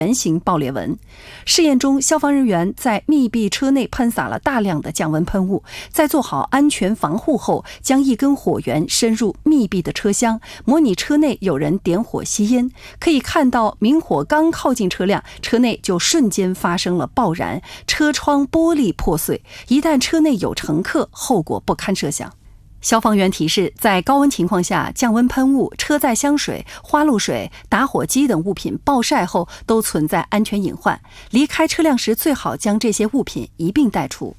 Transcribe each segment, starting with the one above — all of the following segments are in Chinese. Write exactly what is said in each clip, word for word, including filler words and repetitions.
圆形爆裂纹。试验中，消防人员在密闭车内喷洒了大量的降温喷雾，在做好安全防护后，将一根火源伸入密闭的车厢，模拟车内有人点火吸烟。可以看到，明火刚靠近车辆，车内就瞬间发生了爆燃，车窗玻璃破碎。一旦车内有乘客，后果不堪设想。消防员提示，在高温情况下，降温喷雾、车载香水、花露水、打火机等物品暴晒后都存在安全隐患，离开车辆时最好将这些物品一并带出。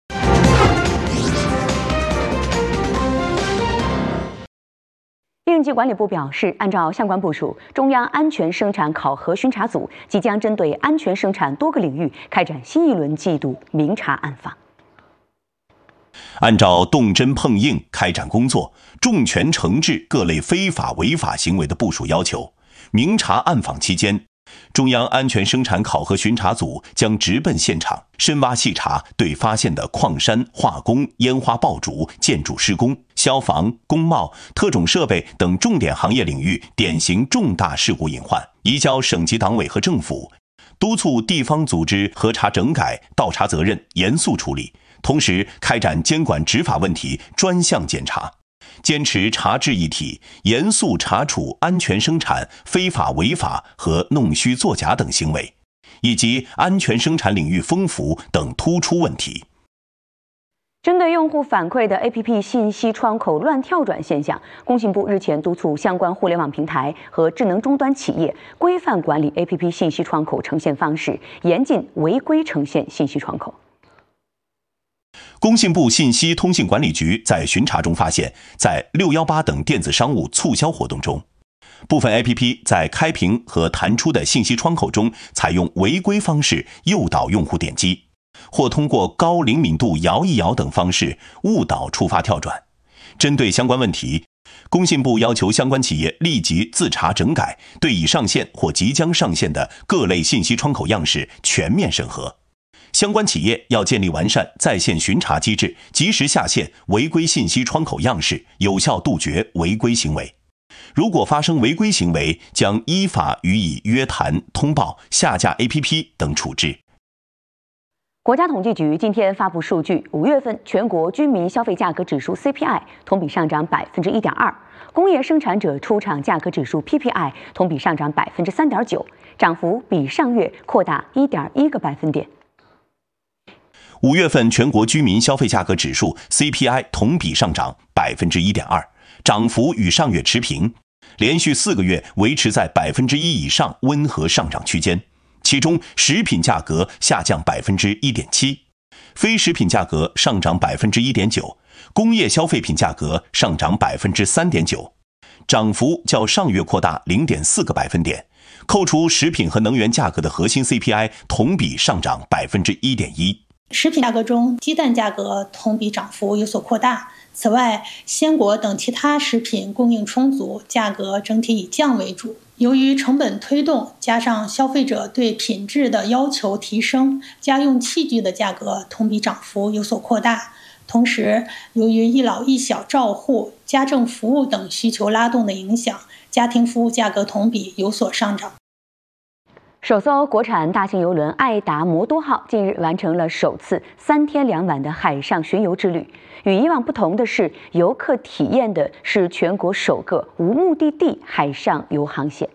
应急管理部表示，按照相关部署，中央安全生产考核巡查组即将针对安全生产多个领域开展新一轮季度明察暗访。 按照动真碰硬开展工作，重拳惩治各类非法违法行为的部署要求，明察暗访期间，中央安全生产考核巡查组将直奔现场，深挖细查对发现的矿山、化工、烟花爆竹、建筑施工、消防、工贸、特种设备等重点行业领域典型重大事故隐患，移交省级党委和政府，督促地方组织核查整改、倒查责任，严肃处理。同时开展监管执法问题专项检查，坚持查治一体，严肃查处安全生产非法违法和弄虚作假等行为，以及安全生产领域风伏等突出问题。 针对用户反馈的 A P P 信息窗口乱跳转现象，工信部日前督促相关互联网平台和智能终端企业规范管理 A P P 信息窗口呈现方式，严禁违规呈现信息窗口。 工信部信息通信管理局在巡查中发现，在六一八等电子商务促销活动中，部分 A P P 在开屏和弹出的信息窗口中采用违规方式诱导用户点击，或通过高灵敏度摇一摇等方式误导触发跳转。针对相关问题，工信部要求相关企业立即自查整改，对已上线或即将上线的各类信息窗口样式全面审核。相关企业要建立完善在线巡查机制，及时下线违规信息窗口样式，有效杜绝违规行为。如果发生违规行为，将依法予以约谈、通报、下架 A P P 等处置。 国家统计局今天发布数据，五月份全国居民消费价格指数 C P I 同比上涨百分之一点二，工业生产者出厂价格指数 P P I 同比上涨百分之三点九，涨幅比上月扩大一点一个百分点。 五月份全国居民消费价格指数 C P I 同比上涨百分之一点二，涨幅与上月持平，连续四个月维持在百分之一以上温和上涨区间。其中，食品价格下降百分之一点七，非食品价格上涨百分之一点九，工业消费品价格上涨百分之三点九，涨幅较上月扩大零点四个百分点。扣除食品和能源价格的核心 C P I 同比上涨百分之一点一。 食品价格中，鸡蛋价格同比涨幅有所扩大。此外，鲜果等其他食品供应充足，价格整体以降为主。由于成本推动，加上消费者对品质的要求提升，家用器具的价格同比涨幅有所扩大。同时，由于一老一小照护、家政服务等需求拉动的影响，家庭服务价格同比有所上涨。 首艘国产大型邮轮爱达摩多号近日完成了首次三天两晚的海上巡游之旅。与以往不同的是，游客体验的是全国首个无目的地海上游航线。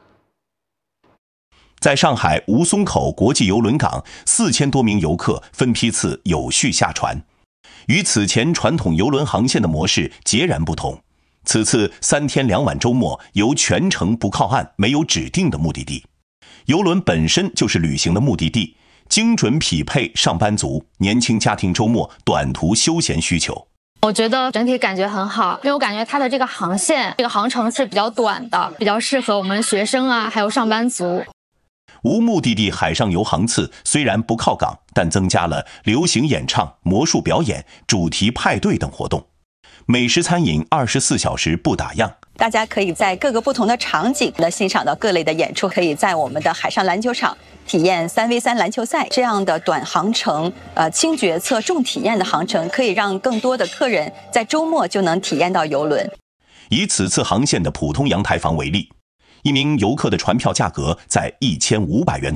在上海吴淞口国际邮轮港，四千多名游客分批次有序下船，与此前传统邮轮航线的模式截然不同。此次三天两晚周末游全程不靠岸，没有指定的目的地。邮轮本身就是旅行的目的地，精准匹配上班族、年轻家庭周末短途休闲需求。 我觉得整体感觉很好，因为我感觉它的这个航线、这个航程是比较短的，比较适合我们学生啊，还有上班族。 无目的地海上游航次虽然不靠港，但增加了流行演唱、魔术表演、主题派对等活动。美食餐饮二十四小时不打烊， 大家可以在各个不同的场景的欣赏到各类的演出，可以在我们的海上篮球场体验三 V 三篮球赛这样的短航程，呃，轻决策重体验的航程，可以让更多的客人在周末就能体验到邮轮。 以此次航线的普通阳台房为例， 一名游客的船票价格在一千五百元。